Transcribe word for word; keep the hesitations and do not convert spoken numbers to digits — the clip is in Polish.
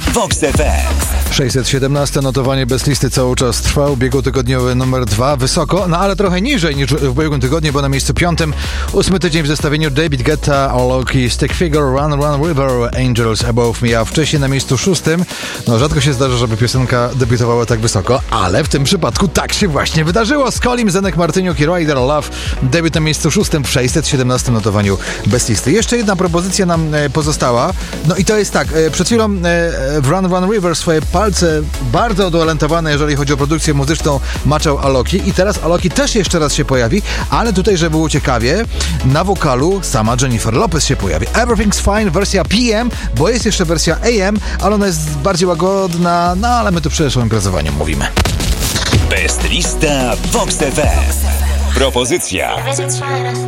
Vox F M. sześćset siedemnaście notowanie bez listy cały czas trwa. Ubiegłotygodniowy numer dwa wysoko, no ale trochę niżej niż w ubiegłym tygodniu, bo na miejscu piątym. Ósmy tydzień w zestawieniu David Guetta, Alok, Stick Figure, Run Run River, Angels Above Me, a wcześniej na miejscu szóstym. No rzadko się zdarza, żeby piosenka debiutowała tak wysoko, ale w tym przypadku tak się właśnie wydarzyło. Skolim, Zenek Martyniuk i Rider Love. Debiut na miejscu szóstym w sześćset siedemnastym notowaniu bez listy. Jeszcze jedna propozycja nam pozostała. No i to jest tak, przed chwilą w Run Run River swoje palce bardzo utalentowane, jeżeli chodzi o produkcję muzyczną, maczał Aloki i teraz Aloki też jeszcze raz się pojawi, ale tutaj, żeby było ciekawie, na wokalu sama Jennifer Lopez się pojawi. Everything's Fine, wersja P M, bo jest jeszcze wersja A M, ale ona jest bardziej łagodna, no ale my tu przecież o imprezowaniu mówimy. Best lista Vox F M. Propozycja.